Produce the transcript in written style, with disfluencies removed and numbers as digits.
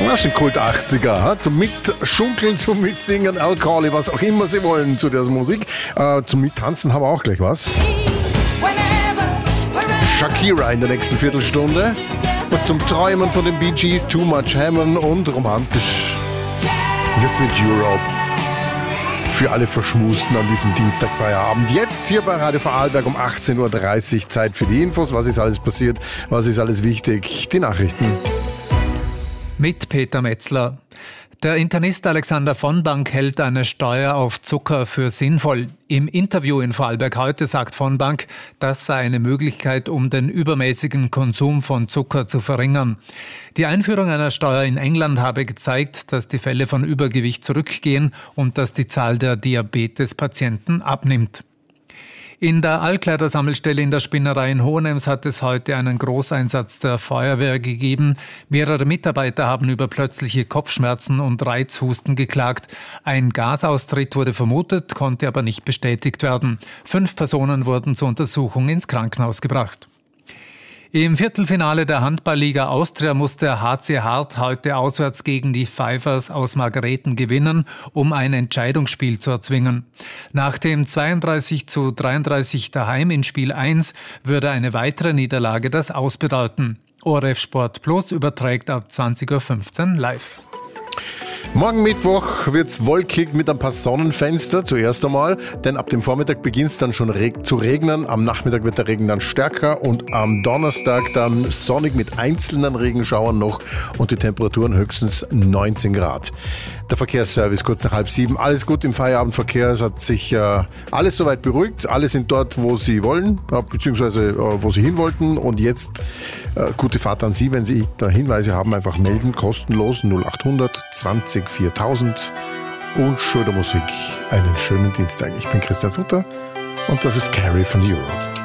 Das sind Kult 80er, zum Mitschunkeln, zum Mitsingen, Alkohol, was auch immer sie wollen zu der Musik. Zum Mittanzen haben wir auch gleich was. Shakira in der nächsten Viertelstunde. Was zum Träumen von den Bee Gees, Too Much Hammond und romantisch wird's mit Europe. Für alle Verschmusten an diesem Dienstagfeierabend. Jetzt hier bei Radio Vorarlberg um 18.30 Uhr. Zeit für die Infos. Was ist alles passiert? Was ist alles wichtig? Die Nachrichten. Mit Peter Metzler. Der Internist Alexander von Bank hält eine Steuer auf Zucker für sinnvoll. Im Interview in Vorarlberg heute sagt von Bank, das sei eine Möglichkeit, um den übermäßigen Konsum von Zucker zu verringern. Die Einführung einer Steuer in England habe gezeigt, dass die Fälle von Übergewicht zurückgehen und dass die Zahl der Diabetespatienten abnimmt. In der Altkleidersammelstelle in der Spinnerei in Hohenems hat es heute einen Großeinsatz der Feuerwehr gegeben. Mehrere Mitarbeiter haben über plötzliche Kopfschmerzen und Reizhusten geklagt. Ein Gasaustritt wurde vermutet, konnte aber nicht bestätigt werden. 5 Personen wurden zur Untersuchung ins Krankenhaus gebracht. Im Viertelfinale der Handballliga Austria musste HC Hart heute auswärts gegen die Pfeifers aus Margareten gewinnen, um ein Entscheidungsspiel zu erzwingen. Nach dem 32:33 daheim in Spiel 1 würde eine weitere Niederlage das Aus bedeuten. ORF Sport Plus überträgt ab 20.15 Uhr live. Morgen Mittwoch wird's wolkig mit ein paar Sonnenfenster zuerst einmal, denn ab dem Vormittag beginnt es dann schon zu regnen. Am Nachmittag wird der Regen dann stärker und am Donnerstag dann sonnig mit einzelnen Regenschauern noch und die Temperaturen höchstens 19 Grad. Der Verkehrsservice kurz nach 6:30. Alles gut im Feierabendverkehr, es hat sich alles soweit beruhigt. Alle sind dort, wo sie wollen, beziehungsweise wo sie hin wollten. Und jetzt gute Fahrt an Sie, wenn Sie da Hinweise haben, einfach melden, kostenlos 0800 20 4000 und schöne Musik. Einen schönen Dienstag. Ich bin Christian Sutter und das ist Carrie von Europe.